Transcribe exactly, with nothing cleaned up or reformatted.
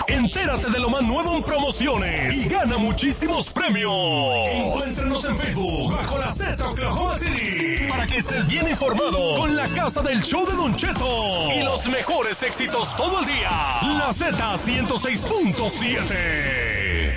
Entérate de lo más nuevo en promociones y gana muchísimos premios. Encuéntranos en Facebook bajo la Z Oklahoma City para que estés bien informado con la casa del show de Don Cheto y los mejores éxitos todo el día. La Z ciento seis punto siete.